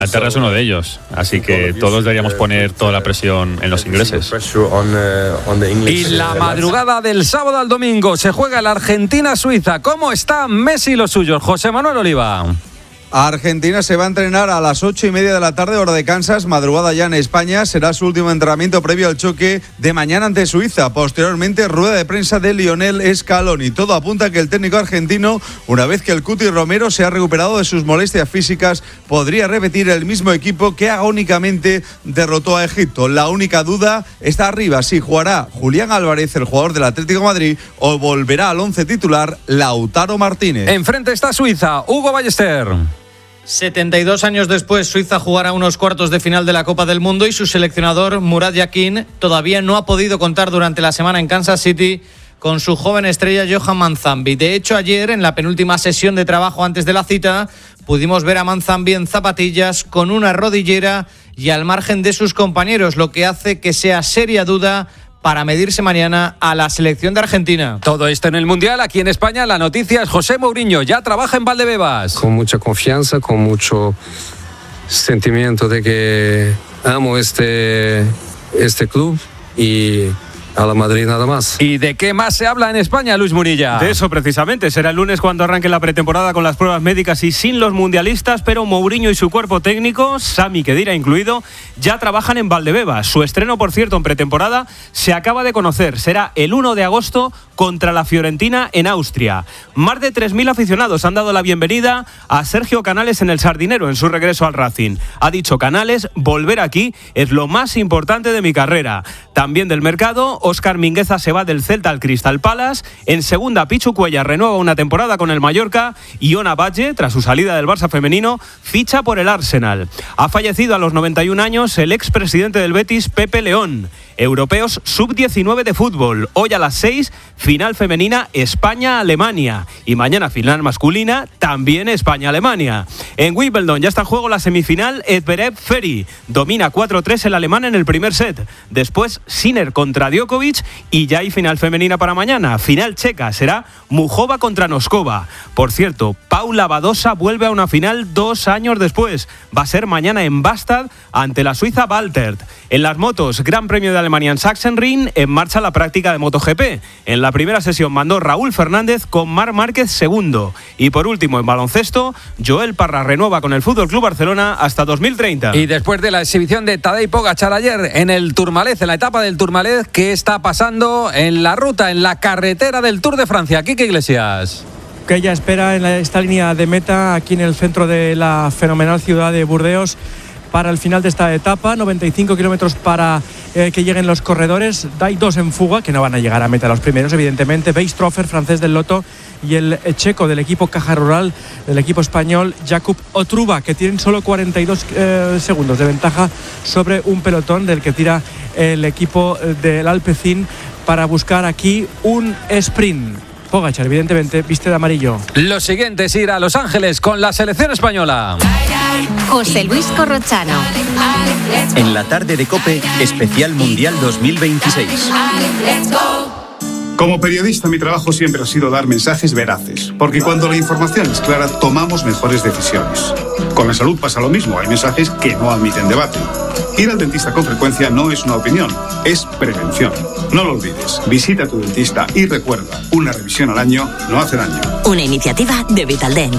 Inglaterra es uno de ellos, así que todos deberíamos poner toda la presión en los ingleses. Y la madrugada del sábado al domingo se juega la Argentina-Suiza. ¿Cómo está Messi y los suyos? José Manuel Oliva. Argentina se va a entrenar a las 8:30 de la tarde, hora de Kansas, madrugada ya en España. Será su último entrenamiento previo al choque de mañana ante Suiza. Posteriormente, rueda de prensa de Lionel Scaloni. Todo apunta a que el técnico argentino, una vez que el Cuti Romero se ha recuperado de sus molestias físicas, podría repetir el mismo equipo que agónicamente derrotó a Egipto. La única duda está arriba, si jugará Julián Álvarez, el jugador del Atlético de Madrid, o volverá al once titular Lautaro Martínez. Enfrente está Suiza, Hugo Ballester. 72 años después, Suiza jugará unos cuartos de final de la Copa del Mundo y su seleccionador, Murat Yakin, todavía no ha podido contar durante la semana en Kansas City con su joven estrella Johan Manzambi. De hecho, ayer, en la penúltima sesión de trabajo antes de la cita, pudimos ver a Manzambi en zapatillas, con una rodillera y al margen de sus compañeros, lo que hace que sea seria duda para medirse mañana a la selección de Argentina. Todo esto en el Mundial. Aquí en España la noticia es José Mourinho, ya trabaja en Valdebebas. Con mucha confianza, con mucho sentimiento de que amo este club y a la Madrid nada más. ¿Y de qué más se habla en España, Luis Murilla? De eso precisamente, será el lunes cuando arranque la pretemporada con las pruebas médicas y sin los mundialistas, pero Mourinho y su cuerpo técnico, Sami Khedira incluido, ya trabajan en Valdebebas. Su estreno, por cierto, en pretemporada se acaba de conocer, será el 1 de agosto contra la Fiorentina en Austria. Más de 3.000 aficionados han dado la bienvenida a Sergio Canales en el Sardinero en su regreso al Racing. Ha dicho Canales, volver aquí es lo más importante de mi carrera. También del mercado, Óscar Mingueza se va del Celta al Crystal Palace. En segunda, Pichu Cuellar renueva una temporada con el Mallorca y Ona Batlle, tras su salida del Barça femenino, ficha por el Arsenal. Ha fallecido a los 91 años el expresidente del Betis, Pepe León. Europeos sub-19 de fútbol. Hoy a las 6, final femenina España-Alemania. Y mañana final masculina, también España-Alemania. En Wimbledon ya está en juego la semifinal Zverev-Ferry. Domina 4-3 el alemán en el primer set. Después Sinner contra Djokovic y ya hay final femenina para mañana. Final checa será Mujova contra Noskova. Por cierto, Paula Badosa vuelve a una final 2 años después. Va a ser mañana en Bastad ante la suiza Waltert. En las motos, Gran Premio de Alemania en Sachsenring, en marcha la práctica de MotoGP. En la primera sesión mandó Raúl Fernández con Marc Márquez segundo. Y por último, en baloncesto, Joel Parra renueva con el FC Barcelona hasta 2030. Y después de la exhibición de Tadej Pogačar ayer en el Tourmalet, en la etapa del Tourmalet, ¿qué está pasando en la ruta, en la carretera del Tour de Francia? Quique Iglesias. Que ella espera en esta línea de meta, aquí en el centro de la fenomenal ciudad de Burdeos, para el final de esta etapa. 95 kilómetros para que lleguen los corredores. Hay 2 en fuga que no van a llegar a meta los primeros, evidentemente. Weistrofer, francés del Lotto, y el checo del equipo Caja Rural, del equipo español Jakub Otruba, que tienen solo 42 segundos de ventaja sobre un pelotón del que tira el equipo del Alpecin para buscar aquí un sprint. Pogačar, evidentemente, viste de amarillo. Lo siguiente es ir a Los Ángeles con la selección española. José Luis Corrochano. En la tarde de COPE, especial Mundial 2026. Como periodista, mi trabajo siempre ha sido dar mensajes veraces, porque cuando la información es clara, tomamos mejores decisiones. Con la salud pasa lo mismo, hay mensajes que no admiten debate. Ir al dentista con frecuencia no es una opinión, es prevención. No lo olvides, visita a tu dentista y recuerda, una revisión al año no hace daño. Una iniciativa de Vitaldent.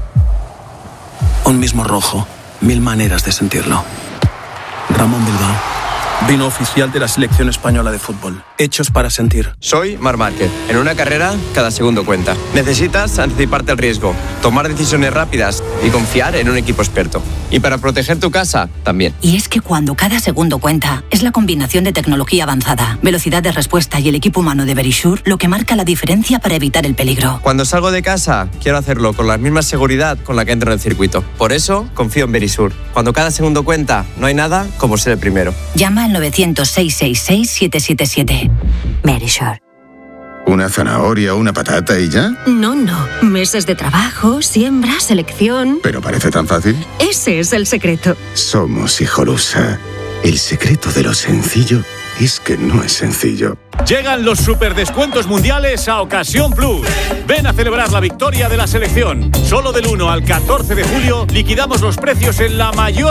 Un mismo rojo, 1000 maneras de sentirlo. Ramón Bilbao. Vino oficial de la selección española de fútbol. Hechos para sentir. Soy Marc Márquez. En una carrera, cada segundo cuenta. Necesitas anticiparte al riesgo, tomar decisiones rápidas y confiar en un equipo experto. Y para proteger tu casa, también. Y es que cuando cada segundo cuenta, es la combinación de tecnología avanzada, velocidad de respuesta y el equipo humano de Verisure lo que marca la diferencia para evitar el peligro. Cuando salgo de casa, quiero hacerlo con la misma seguridad con la que entro en el circuito. Por eso, confío en Verisure. Cuando cada segundo cuenta, no hay nada como ser el primero. Llama al 900-666-777. Verisure. ¿Una zanahoria o una patata y ya? No. Meses de trabajo, siembra, selección. ¿Pero parece tan fácil? Ese es el secreto. Somos Hijolusa. El secreto de lo sencillo es que no es sencillo. Llegan los superdescuentos mundiales a Ocasión Plus. Ven a celebrar la victoria de la selección. Solo del 1 al 14 de julio liquidamos los precios en la mayor